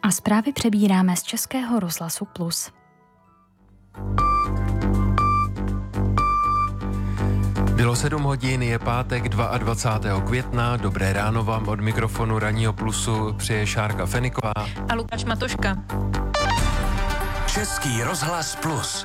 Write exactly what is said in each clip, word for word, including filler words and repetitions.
A zprávy přebíráme z Českého rozhlasu Plus. Bylo sedm hodin, je pátek dvacátého druhého května. Dobré ráno vám od mikrofonu Ranního Plusu přeje Šárka Feniková a Lukáš Matoška. Český rozhlas Plus.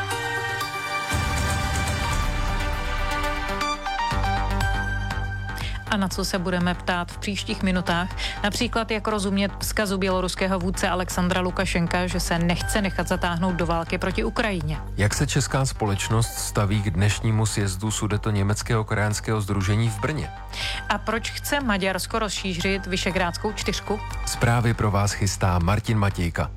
A na co se budeme ptát v příštích minutách? Například, jak rozumět vzkazu běloruského vůdce Alexandra Lukašenka, že se nechce nechat zatáhnout do války proti Ukrajině. Jak se česká společnost staví k dnešnímu sjezdu Sudetoněmeckého krajanského sdružení v Brně? A proč chce Maďarsko rozšířit Visegrádskou čtyřku? Zprávy pro vás chystá Martin Matějka.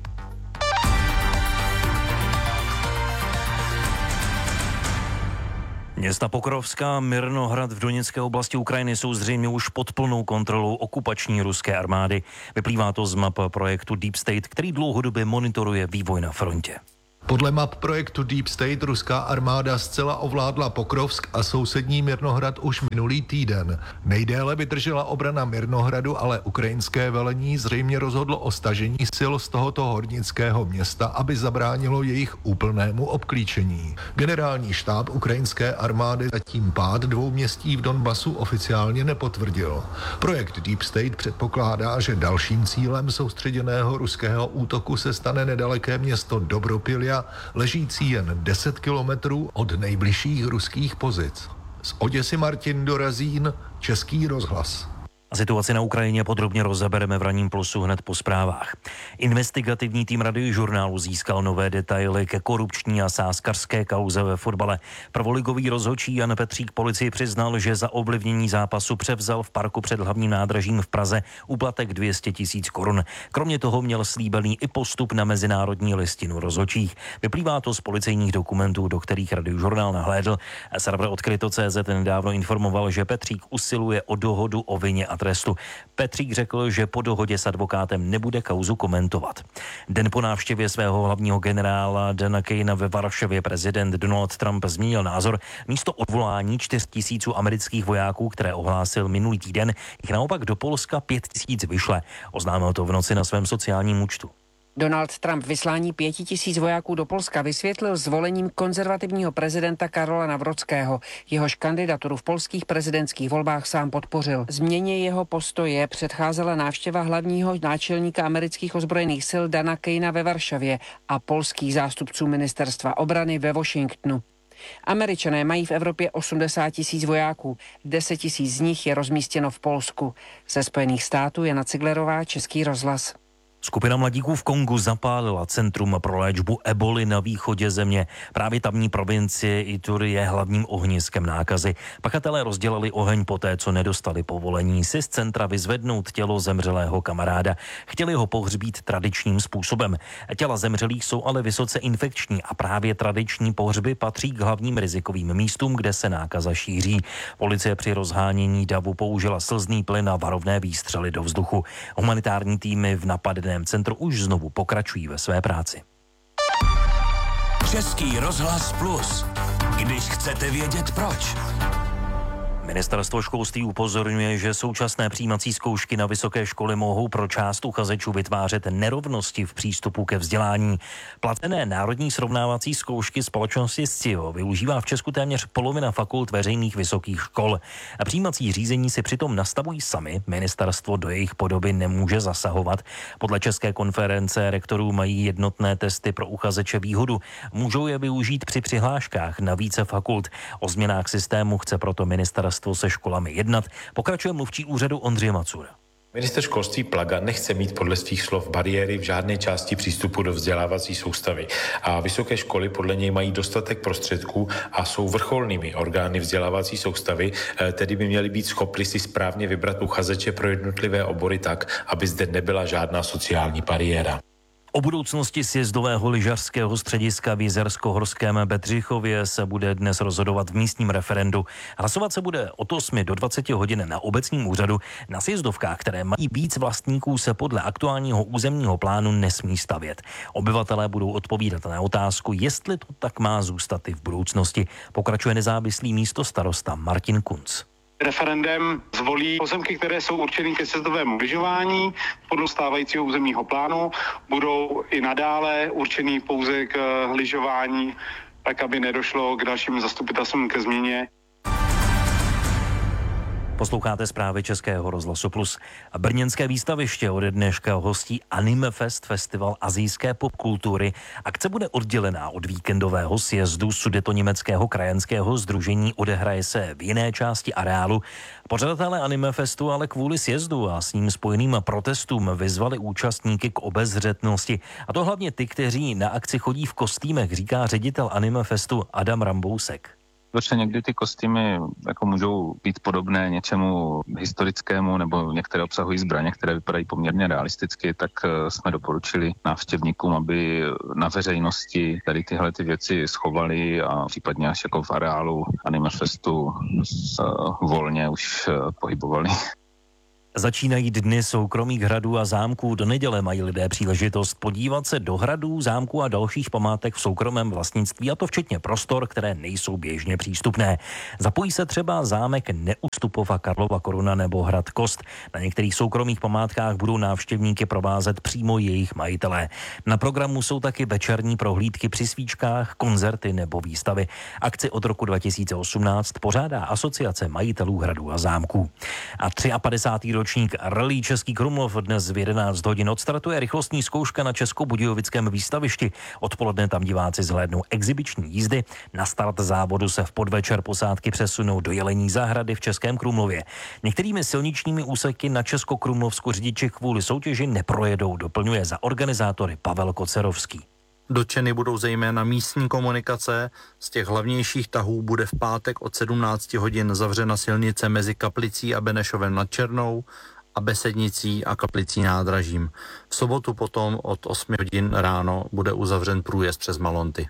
Města Pokrovská a Mirnohrad v Doněcké oblasti Ukrajiny jsou zřejmě už pod plnou kontrolou okupační ruské armády. Vyplývá to z map projektu Deep State, který dlouhodobě monitoruje vývoj na frontě. Podle map projektu Deep State ruská armáda zcela ovládla Pokrovsk a sousední Mirnohrad už minulý týden. Nejdéle vydržela obrana Mirnohradu, ale ukrajinské velení zřejmě rozhodlo o stažení sil z tohoto hornického města, aby zabránilo jejich úplnému obklíčení. Generální štáb ukrajinské armády zatím pád dvou městí v Donbasu oficiálně nepotvrdil. Projekt Deep State předpokládá, že dalším cílem soustředěného ruského útoku se stane nedaleké město Dobropilja, ležící jen deset kilometrů od nejbližších ruských pozic. Z Oděsy Martin Dorazín, Český rozhlas. A situaci na Ukrajině podrobně rozebereme v Ranním Plusu hned po zprávách. Investigativní tým Radiožurnálu získal nové detaily ke korupční a sázkařské kauze ve fotbale. Prvoligový rozhodčí Jan Petřík policii přiznal, že za ovlivnění zápasu převzal v parku před hlavním nádražím v Praze úplatek dvě stě tisíc korun. Kromě toho měl slíbený i postup na mezinárodní listinu rozhodčích. Vyplývá to z policejních dokumentů, do kterých Radiožurnál nahlédl. Server Odkryto tečka cé zet nedávno informoval, že Petřík usiluje o dohodu o vině a trestu. Petřík řekl, že po dohodě s advokátem nebude kauzu komentovat. Den po návštěvě svého hlavního generála Dana Kejna ve Varšavě prezident Donald Trump změnil názor. Místo odvolání čtyř tisíců amerických vojáků, které ohlásil minulý týden, jich naopak do Polska pět tisíc vyšle. Oznámil to v noci na svém sociálním účtu. Donald Trump vyslání pěti tisíc vojáků do Polska vysvětlil zvolením konzervativního prezidenta Karola Nawrockiho. Jehož kandidaturu v polských prezidentských volbách sám podpořil. Změně jeho postoje předcházela návštěva hlavního náčelníka amerických ozbrojených sil Dana Kejna ve Varšavě a polských zástupců ministerstva obrany ve Washingtonu. Američané mají v Evropě osmdesát tisíc vojáků, deset tisíc z nich je rozmístěno v Polsku. Ze Spojených států Jana Ciglerová, Český rozhlas. Skupina mladíků v Kongu zapálila centrum pro léčbu eboli na východě země. Právě tamní provincie Ituri je hlavním ohniskem nákazy. Pachatelé rozdělali oheň poté, co nedostali povolení si z centra vyzvednout tělo zemřelého kamaráda. Chtěli ho pohřbít tradičním způsobem. Těla zemřelých jsou ale vysoce infekční a právě tradiční pohřby patří k hlavním rizikovým místům, kde se nákaza šíří. Policie při rozhánění davu použila slzný plyn a varovné výstřely do vzduchu. Humanitární týmy v napadeném centru už znovu pokračují ve své práci. Český rozhlas Plus. Když chcete vědět proč. Ministerstvo školství upozorňuje, že současné přijímací zkoušky na vysoké školy mohou pro část uchazečů vytvářet nerovnosti v přístupu ke vzdělání. Placené národní srovnávací zkoušky společnosti S C I O využívá v Česku téměř polovina fakult veřejných vysokých škol. A přijímací řízení si přitom nastavují sami, ministerstvo do jejich podoby nemůže zasahovat. Podle České konference rektorů mají jednotné testy pro uchazeče výhodu. Můžou je využít při přihláškách na více fakult. O změnách systému chce proto ministerstvo se školami jednat. Pokračuje mluvčí úřadu Ondřej Macura. Ministr školství Plaga nechce mít podle svých slov bariéry v žádné části přístupu do vzdělávací soustavy. A vysoké školy podle něj mají dostatek prostředků a jsou vrcholnými orgány vzdělávací soustavy, tedy by měly být schopny si správně vybrat uchazeče pro jednotlivé obory tak, aby zde nebyla žádná sociální bariéra. O budoucnosti sjezdového lyžařského střediska v Jizersko-Horském Bedřichově se bude dnes rozhodovat v místním referendu. Hlasovat se bude od osmi do dvaceti hodin na obecním úřadu. Na sjezdovkách, které mají víc vlastníků, se podle aktuálního územního plánu nesmí stavět. Obyvatelé budou odpovídat na otázku, jestli to tak má zůstat i v budoucnosti. Pokračuje nezávislý místostarosta Martin Kunc. Referendem zvolí pozemky, které jsou určeny ke sjezdovému lyžování podle stávajícího územního plánu, budou i nadále určený pouze k lyžování, tak aby nedošlo k dalším zastupitelstvům ke změně. Posloucháte zprávy Českého rozhlasu Plus. Brněnské výstaviště ode dneška hostí Anime Fest, festival asijské popkultury. Akce bude oddělená od víkendového sjezdu Sudetoněmeckého krajanského sdružení, odehraje se v jiné části areálu. Pořadatelé Anime Festu ale kvůli sjezdu a s ním spojeným protestům vyzvali účastníky k obezřetnosti. A to hlavně ty, kteří na akci chodí v kostýmech, říká ředitel Anime Festu Adam Rambousek. Protože někdy ty kostýmy jako můžou být podobné něčemu historickému nebo některé obsahují zbraně, které vypadají poměrně realisticky, tak jsme doporučili návštěvníkům, aby na veřejnosti tady tyhle ty věci schovali a případně až jako v areálu Anime Festu volně už pohybovali. Začínají dny soukromých hradů a zámků. Do neděle mají lidé příležitost podívat se do hradů, zámků a dalších památek v soukromém vlastnictví, a to včetně prostor, které nejsou běžně přístupné. Zapojí se třeba zámek Neustupova Karlova Koruna nebo hrad Kost. Na některých soukromých památkách budou návštěvníky provázet přímo jejich majitelé. Na programu jsou taky večerní prohlídky při svíčkách, koncerty nebo výstavy. Akci od roku dva tisíce osmnáct pořádá Asociace majitelů hradů a zámků. A padesátý třetí ročník Rallye Český Krumlov dnes v jedenáct hodin odstartuje rychlostní zkouška na Českobudějovickém výstavišti. Odpoledne tam diváci zhlédnou exibiční jízdy. Na start závodu se v podvečer posádky přesunou do Jelení zahrady v Českém Krumlově. Některými silničními úseky na Českokrumlovsku řidiči kvůli soutěži neprojedou, doplňuje za organizátory Pavel Kocerovský. Dotčeny budou zejména místní komunikace. Z těch hlavnějších tahů bude v pátek od sedmnáct hodin zavřena silnice mezi Kaplicí a Benešovem nad Černou a Besednicí a Kaplicí nádražím. V sobotu potom od osmi hodin ráno bude uzavřen průjezd přes Malonty.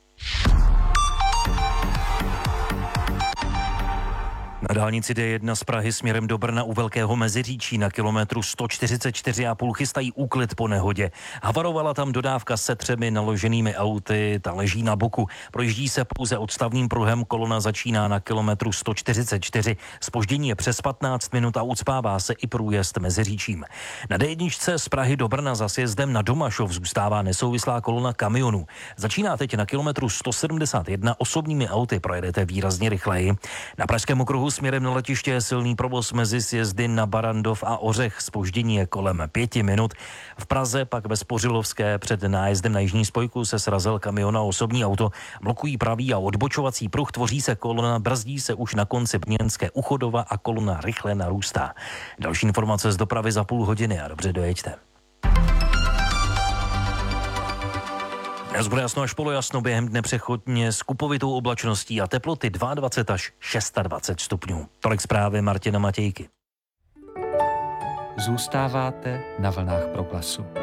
Na dálnici D jedna z Prahy směrem do Brna u Velkého Meziříčí na kilometru sto čtyřicet čtyři a půl chystají úklid po nehodě. Havarovala tam dodávka se třemi naloženými auty, ta leží na boku. Projíždí se pouze odstavným pruhem, kolona začíná na kilometru sto čtyřicet čtyři. Zpoždění je přes patnáct minut a ucpává se i průjezd Meziříčím. Na D jedna z Prahy do Brna za sjezdem na Domašov zůstává nesouvislá kolona kamionů. Začíná teď na kilometru sto sedmdesát jedna, osobními auty projedete výrazně rychleji. Na pražském okruhu směrem na letiště je silný provoz mezi sjezdy na Barandov a Ořech. Zpoždění je kolem pěti minut. V Praze pak ve Spořilovské před nájezdem na jižní spojku se srazil kamion a osobní auto. Blokují pravý a odbočovací pruh, tvoří se kolona, brzdí se už na konci Brněnské u Chodova a kolona rychle narůstá. Další informace z dopravy za půl hodiny a dobře dojeďte. Dnes bude jasno až polojasno, během dne přechodně s kupovitou oblačností a teploty dvacet dva až dvacet šest stupňů. Tolik zprávy Martina Matějky. Zůstáváte na vlnách Proglasu.